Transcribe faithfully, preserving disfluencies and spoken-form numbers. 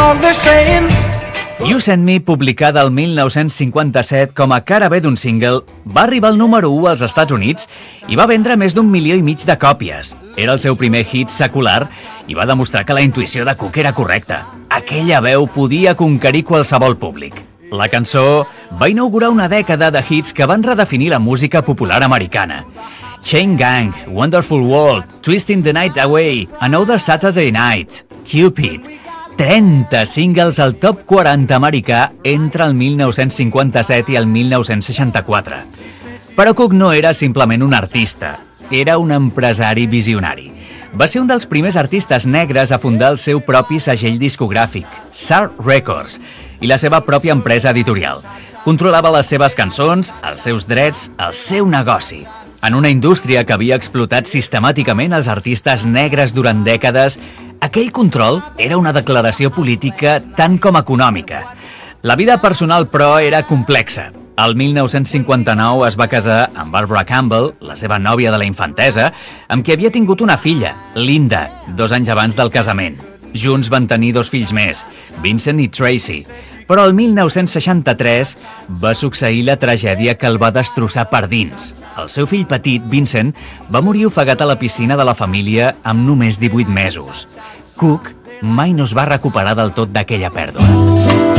song they're saying. You Send Me, publicada el mil nou-cents cinquanta-set com a cara B d'un single, va arribar al número u als Estats Units i va vendre més d'un milió i mig de còpies. Era el seu primer hit secular i va demostrar que la intuïció de Cook era correcta. Aquella veu podia conquerir qualsevol públic. La cançó va inaugurar una dècada de hits que van redefinir la música popular americana. Chain Gang, Wonderful World, Twisting the Night Away, Another Saturday Night, Cupid... trenta singles al top quaranta americà entre el mil nou-cents cinquanta-set i el mil nou-cents seixanta-quatre. Però Cook no era simplement un artista, era un empresari visionari. Va ser un dels primers artistes negres a fundar el seu propi segell discogràfic, S A R Records, i la seva pròpia empresa editorial. Controlava les seves cançons, els seus drets, el seu negoci. En una indústria que havia explotat sistemàticament els artistes negres durant dècades, aquell control era una declaració política tant com econòmica. La vida personal, però, era complexa. El mil nou-cents cinquanta-nou es va casar amb Barbara Campbell, la seva nòvia de la infantesa, amb qui havia tingut una filla, Linda, dos anys abans del casament. Junts van tenir dos fills més, Vincent i Tracy. Però el mil nou-cents seixanta-tres va succeir la tragèdia que el va destrossar per dins. El seu fill petit, Vincent, va morir ofegat a la piscina de la família amb només divuit mesos. Cook mai no es va recuperar del tot d'aquella pèrdua.